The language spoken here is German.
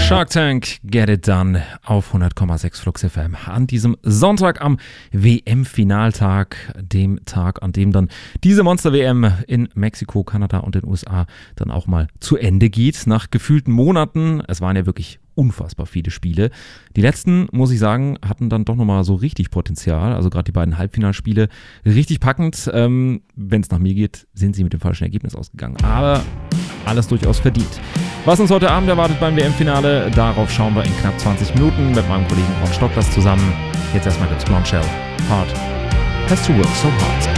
Shark Tank, Get It Done auf 100,6 Flux FM an diesem Sonntag am WM-Finaltag, dem Tag, an dem dann diese Monster-WM in Mexiko, Kanada und den USA dann auch mal zu Ende geht. Nach gefühlten Monaten, es waren ja wirklich unfassbar viele Spiele. Die letzten, muss ich sagen, hatten dann doch nochmal so richtig Potenzial, also gerade die beiden Halbfinalspiele richtig packend. Wenn es nach mir geht, sind sie mit dem falschen Ergebnis ausgegangen, aber alles durchaus verdient. Was uns heute Abend erwartet beim WM-Finale, darauf schauen wir in knapp 20 Minuten mit meinem Kollegen Ron Stocklas zusammen. Jetzt erstmal gibt's Blondshell, Hard Has to Work So Hard.